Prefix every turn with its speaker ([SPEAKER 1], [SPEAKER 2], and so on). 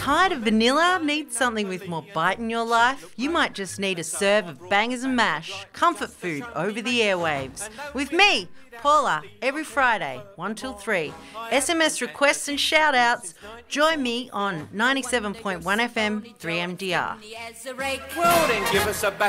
[SPEAKER 1] Tired of vanilla? Need something with more bite in your life? You might just need a serve of bangers and mash, comfort food over the airwaves. With me, Paula, every Friday, 1 till 3. SMS requests and shout-outs. Join me on 97.1 FM, 3MDR.
[SPEAKER 2] Well, then give us a